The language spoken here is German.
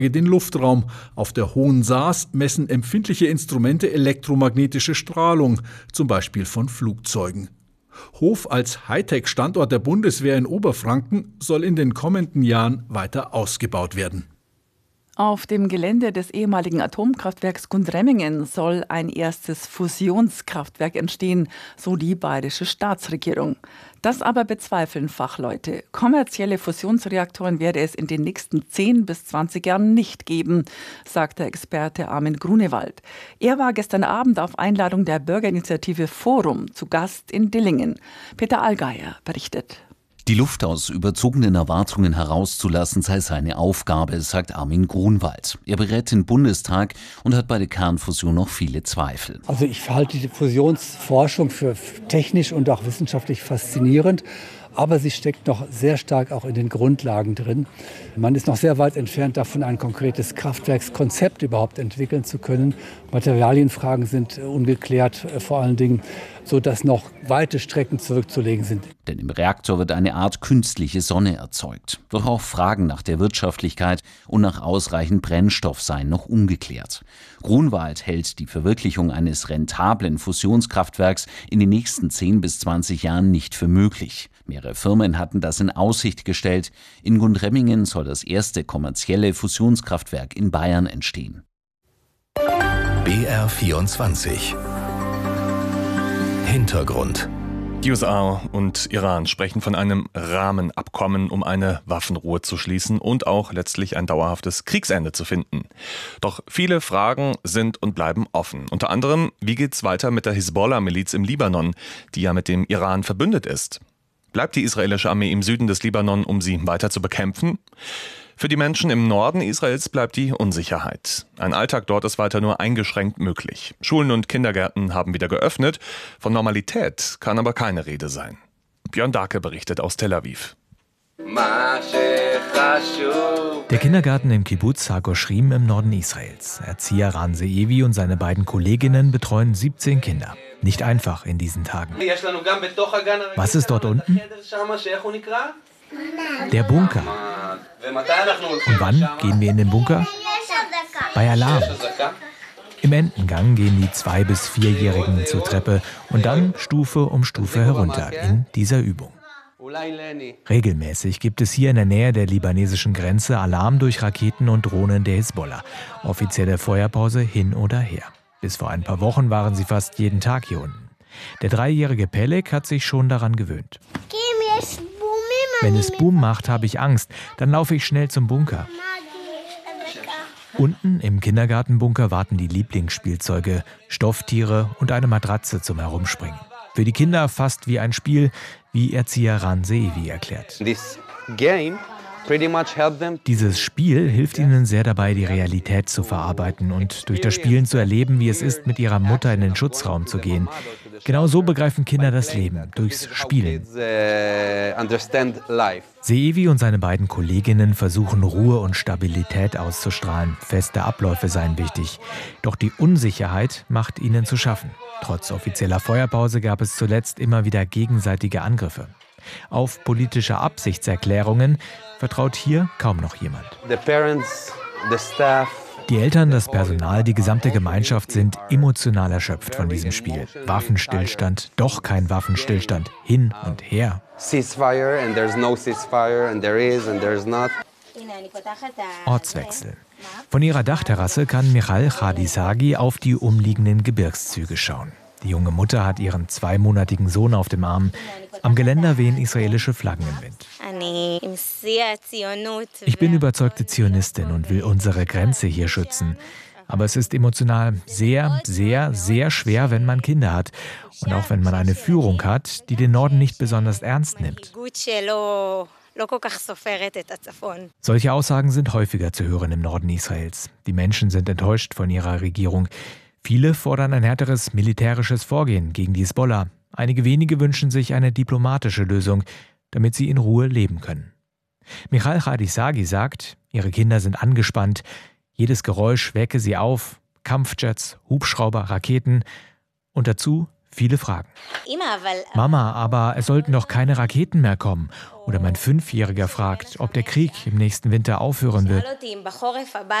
den Luftraum. Auf der Hohen Saas messen empfindliche Instrumente elektromagnetische Strahlung, zum Beispiel von Flugzeugen. Hof als Hightech-Standort der Bundeswehr in Oberfranken soll in den kommenden Jahren weiter ausgebaut werden. Auf dem Gelände des ehemaligen Atomkraftwerks Gundremmingen soll ein erstes Fusionskraftwerk entstehen, so die bayerische Staatsregierung. Das aber bezweifeln Fachleute. Kommerzielle Fusionsreaktoren werde es in den nächsten 10 bis 20 Jahren nicht geben, sagt der Experte Armin Grunewald. Er war gestern Abend auf Einladung der Bürgerinitiative Forum zu Gast in Dillingen. Peter Allgeier berichtet. Die Luft aus überzogenen Erwartungen herauszulassen sei seine Aufgabe, sagt Armin Grunewald. Er berät den Bundestag und hat bei der Kernfusion noch viele Zweifel. Also ich halte die Fusionsforschung für technisch und auch wissenschaftlich faszinierend. Aber sie steckt noch sehr stark auch in den Grundlagen drin. Man ist noch sehr weit entfernt davon, ein konkretes Kraftwerkskonzept überhaupt entwickeln zu können. Materialienfragen sind ungeklärt, vor allen Dingen, sodass noch weite Strecken zurückzulegen sind. Denn im Reaktor wird eine Art künstliche Sonne erzeugt. Doch auch Fragen nach der Wirtschaftlichkeit und nach ausreichend Brennstoff seien noch ungeklärt. Grunewald hält die Verwirklichung eines rentablen Fusionskraftwerks in den nächsten 10 bis 20 Jahren nicht für möglich. Mehrere Firmen hatten das in Aussicht gestellt. In Gundremmingen soll das erste kommerzielle Fusionskraftwerk in Bayern entstehen. BR24 Hintergrund. Die USA und Iran sprechen von einem Rahmenabkommen, um eine Waffenruhe zu schließen und auch letztlich ein dauerhaftes Kriegsende zu finden. Doch viele Fragen sind und bleiben offen. Unter anderem, wie geht's weiter mit der Hisbollah-Miliz im Libanon, die ja mit dem Iran verbündet ist? Bleibt die israelische Armee im Süden des Libanon, um sie weiter zu bekämpfen? Für die Menschen im Norden Israels bleibt die Unsicherheit. Ein Alltag dort ist weiter nur eingeschränkt möglich. Schulen und Kindergärten haben wieder geöffnet. Von Normalität kann aber keine Rede sein. Björn Dake berichtet aus Tel Aviv. Der Kindergarten im Kibbuz HaGoshrim im Norden Israels. Erzieher Ran Zeevi und seine beiden Kolleginnen betreuen 17 Kinder. Nicht einfach in diesen Tagen. Was ist dort unten? Der Bunker. Und wann gehen wir in den Bunker? Bei Alarm. Im Entengang gehen die 2- bis 4-Jährigen zur Treppe und dann Stufe um Stufe herunter in dieser Übung. Regelmäßig gibt es hier in der Nähe der libanesischen Grenze Alarm durch Raketen und Drohnen der Hisbollah. Offizielle Feuerpause hin oder her. Bis vor ein paar Wochen waren sie fast jeden Tag hier unten. Der 3-jährige Pelek hat sich schon daran gewöhnt. Wenn es Boom macht, habe ich Angst. Dann laufe ich schnell zum Bunker. Unten im Kindergartenbunker warten die Lieblingsspielzeuge, Stofftiere und eine Matratze zum Herumspringen. Für die Kinder fast wie ein Spiel, wie Erzieher Ran Zeevi erklärt. Dieses Spiel hilft ihnen sehr dabei, die Realität zu verarbeiten und durch das Spielen zu erleben, wie es ist, mit ihrer Mutter in den Schutzraum zu gehen. Genau so begreifen Kinder das Leben, durchs Spielen. Zeevi und seine beiden Kolleginnen versuchen, Ruhe und Stabilität auszustrahlen. Feste Abläufe seien wichtig. Doch die Unsicherheit macht ihnen zu schaffen. Trotz offizieller Feuerpause gab es zuletzt immer wieder gegenseitige Angriffe. Auf politische Absichtserklärungen vertraut hier kaum noch jemand. Die Eltern, das Personal, die gesamte Gemeinschaft sind emotional erschöpft von diesem Spiel. Waffenstillstand, doch kein Waffenstillstand, hin und her. Ortswechsel. Von ihrer Dachterrasse kann Michal Khadisagi auf die umliegenden Gebirgszüge schauen. Die junge Mutter hat ihren 2-monatigen Sohn auf dem Arm. Am Geländer wehen israelische Flaggen im Wind. Ich bin überzeugte Zionistin und will unsere Grenze hier schützen. Aber es ist emotional sehr, sehr, sehr schwer, wenn man Kinder hat. Und auch wenn man eine Führung hat, die den Norden nicht besonders ernst nimmt. Solche Aussagen sind häufiger zu hören im Norden Israels. Die Menschen sind enttäuscht von ihrer Regierung. Viele fordern ein härteres militärisches Vorgehen gegen die Hisbollah. Einige wenige wünschen sich eine diplomatische Lösung, damit sie in Ruhe leben können. Michal Khadisagi sagt, ihre Kinder sind angespannt. Jedes Geräusch wecke sie auf. Kampfjets, Hubschrauber, Raketen und dazu Viele Fragen. Mama, aber es sollten doch keine Raketen mehr kommen. Oder mein 5-Jähriger fragt, ob der Krieg im nächsten Winter aufhören wird.